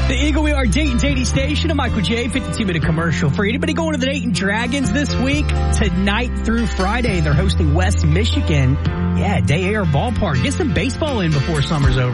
The Eagle Wheel, our Dayton's 80 station, a Michael J. 52-minute commercial for anybody going to the Dayton Dragons this week. Tonight through Friday, they're hosting West Michigan. Yeah, Day Air Ballpark. Get some baseball in before summer's over.